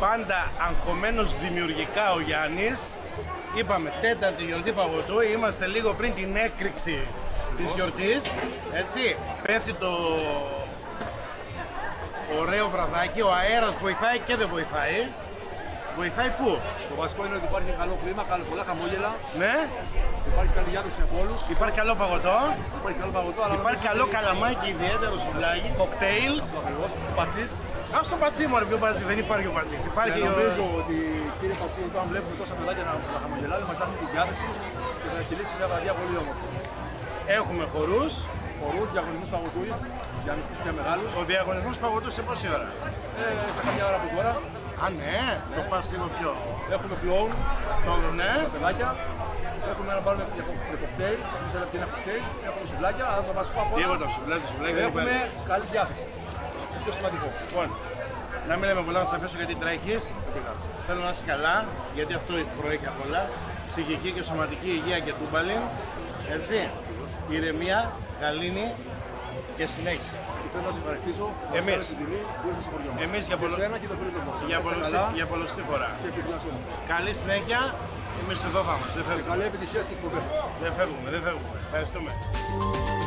πάντα αγχωμένος δημιουργικά ο Γιάννης. Είπαμε τέταρτη γιορτή παγωτού, είμαστε λίγο πριν την έκρηξη της γιορτής, έτσι. Πέφτει το ωραίο βραδάκι, ο αέρας βοηθάει και δεν βοηθάει. Βοηθάει πού? Το βασικό είναι ότι υπάρχει καλό κλίμα, πολλά χαμόγελα. Ναι. Υπάρχει καλή διάθεση από όλους. Υπάρχει καλό παγωτό. Υπάρχει καλό παγωτό, αλλά υπάρχει καλό καλαμάκι ιδιαίτερο σουβλάκι, κοκτέιλ. Πατσίς. Ας το πατσί μωρέ, ποιο πατσί, δεν υπάρχει ο πατσίς. Υπάρχει νομίζω ότι κύριε Πατσί, όταν βλέπουμε τόσα παιδάκια να χαμογελάνε, μας δίνει τη διάθεση και θα κυλήσει μια βραδιά πολύ όμορφη. Έχουμε χορούς. Χορούς, διαγωνισμούς παγωτού, για μικρούς και μεγάλους. Ο διαγωνισμός παγωτού σε πόση ώρα? Σε κάποια ώρα από τώρα. Α, ναι, το πας λίγο πιο. Έχουμε κλόουν, Ναι. παιδάκια. Έχουμε ένα μπαρ με κοκτέιλ, σε ένα κοκτέιλ, έχουμε σουβλάκια, αλλά το βασικό από όλα. Τίποτα, σουβλάκι. Έχουμε καλή διάθεση. Πιο σημαντικό. Λοιπόν, να μην λέμε πολλά, να σε αφήσω γιατί τρέχεις. Θέλω να είσαι καλά, γιατί αυτό προέχει απ' όλα. Ψυχική και σωματική υγεία και τούμπαλιν. Έτσι. Ηρεμία, γαλήνη και συνέχιση. Θέλω να σε ευχαριστήσω. Εμείς για πολλωστή φορά. Καλή συνέχεια. Εμείς εδώ θα είμαστε. Καλή επιτυχία στις εκπομπές σας. Δεν φεύγουμε. Ευχαριστούμε.